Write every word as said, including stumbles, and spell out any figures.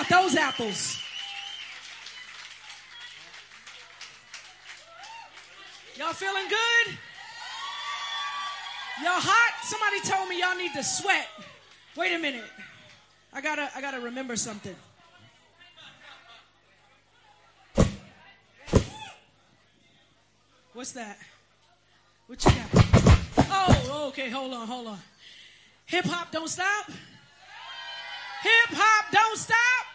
about those apples? Y'all feeling good? Y'all hot? Somebody told me y'all need to sweat. Wait a minute. I gotta, I gotta remember something. What's that? What you got? Oh, okay, hold on, hold on. Hip hop don't stop. Hip hop don't stop.